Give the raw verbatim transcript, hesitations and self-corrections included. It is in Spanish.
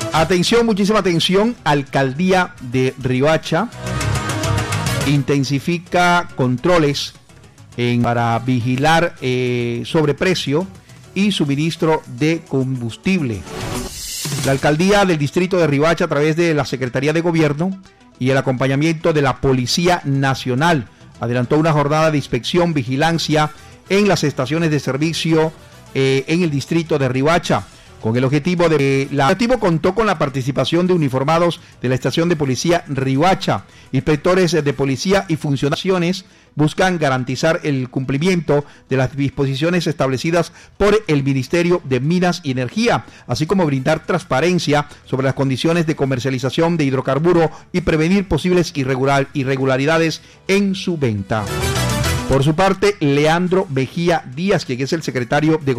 Atención, muchísima atención. Alcaldía de Riohacha intensifica controles en, para vigilar eh, sobreprecio y suministro de combustible. La alcaldía del distrito de Riohacha, a través de la Secretaría de Gobierno y el acompañamiento de la Policía Nacional, adelantó una jornada de inspección, vigilancia en las estaciones de servicio eh, en el distrito de Riohacha. Con el objetivo de la el objetivo contó con la participación de uniformados de la estación de policía Riohacha. Inspectores de policía y funcionarios buscan garantizar el cumplimiento de las disposiciones establecidas por el Ministerio de Minas y Energía, así como brindar transparencia sobre las condiciones de comercialización de hidrocarburo y prevenir posibles irregular, irregularidades en su venta. Por su parte, Leandro Mejía Díaz, quien es el secretario de